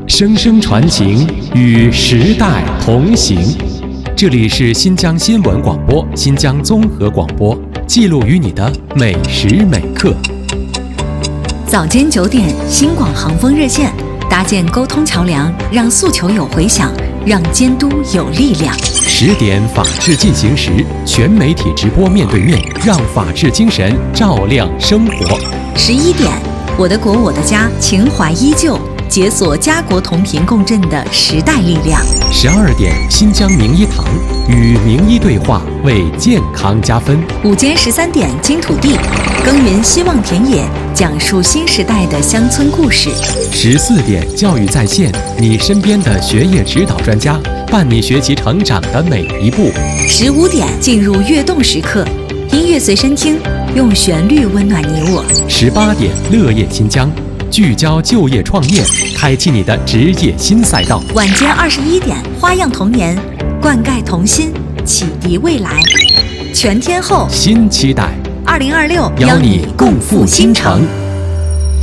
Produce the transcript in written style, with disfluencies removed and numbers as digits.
声声传情，与时代同行。这里是新疆新闻广播、新疆综合广播，记录与你的每时每刻。 早间9点，新广航风热线，搭建沟通桥梁，让诉求有回响，让监督有力量。 10点，法治进行时，全媒体直播面对面，让法治精神照亮生活。 11点，我的国我的家，情怀依旧，解锁家国同频共振的时代力量。 12点，新疆名医堂，与名医对话，为健康加分。 午间13点，金土地，耕耘希望田野，讲述新时代的乡村故事。 14点，教育在线，你身边的学业指导专家，伴你学习成长的每一步。 15点，进入跃动时刻，音乐随身听，用旋律温暖你我。 18点，乐业新疆，聚焦就业创业，开启你的职业新赛道。 晚间21点，花样童年，灌溉童心，启迪未来。全天候新期待 2026， 邀你共赴新城。